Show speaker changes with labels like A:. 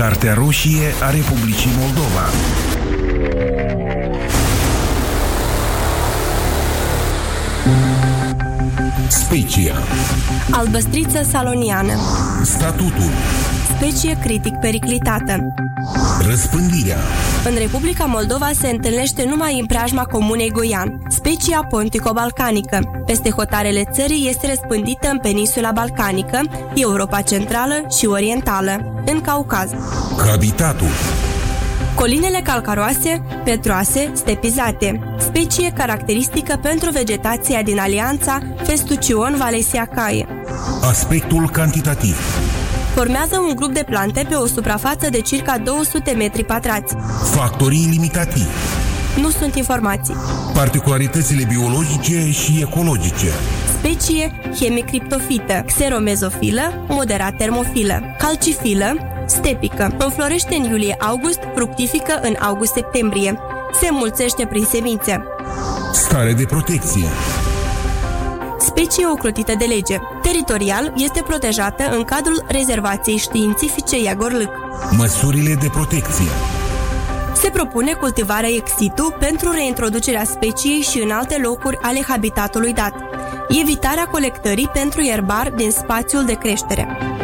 A: Cartea roșie a Republicii Moldova. Specia.
B: Albăstriță saloniană.
A: Statutul.
B: Specie critic periclitată.
A: Răspândirea.
B: În Republica Moldova se întâlnește numai în preajma comunei Goian, specia pontico-balcanică. Peste hotarele țării este răspândită în peninsula balcanică, Europa Centrală și Orientală, în Caucaz.
A: Habitatul.
B: Colinele calcaroase, petroase, stepizate. Specie caracteristică pentru vegetația din alianța Festucion-Valesia-Caie.
A: Aspectul cantitativ.
B: Formează un grup de plante pe o suprafață de circa 200 metri pătrați.
A: Factorii limitativi.
B: Nu sunt informații.
A: Particularitățile biologice și ecologice.
B: Specie hemicriptofită, xeromezofilă, moderat termofilă, calcifilă, stepică. Înflorește în iulie-august, fructifică în august-septembrie. Se înmulțește prin semințe.
A: Stare de protecție.
B: Specie ocrotită de lege. Teritorial este protejată în cadrul rezervației științifice Iagorlâc.
A: Măsurile de protecție.
B: Se propune cultivarea ex situ pentru reintroducerea speciei și în alte locuri ale habitatului dat. Evitarea colectării pentru ierbar din spațiul de creștere.